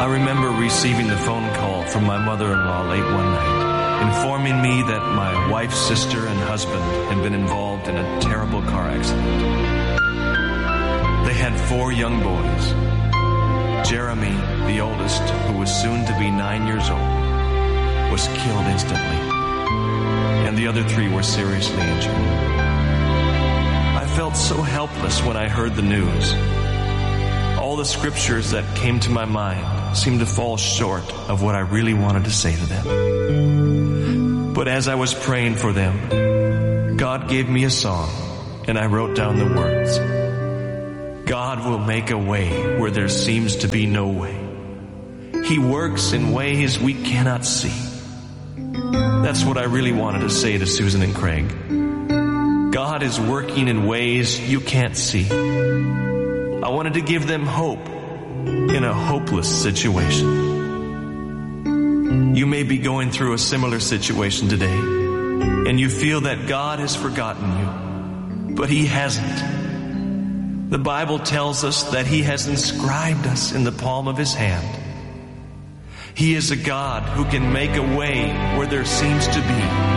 remember receiving the phone call from my mother-in-law late one night, informing me that my wife's sister and husband had been involved in a terrible car accident. They had 4 young boys. Jeremy, the oldest, who was soon to be 9 years old, was killed instantly, and the other 3 were seriously injured. I felt so helpless when I heard the news. All the scriptures that came to my mind seemed to fall short of what I really wanted to say to them. But as I was praying for them, God gave me a song, and I wrote down the words. God will make a way where there seems to be no way. He works in ways we cannot see. That's what I really wanted to say to Susan and Craig. God is working in ways you can't see. I wanted to give them hope in a hopeless situation. You may be going through a similar situation today, and you feel that God has forgotten you, but He hasn't. The Bible tells us that He has inscribed us in the palm of His hand. He is a God who can make a way where there seems to be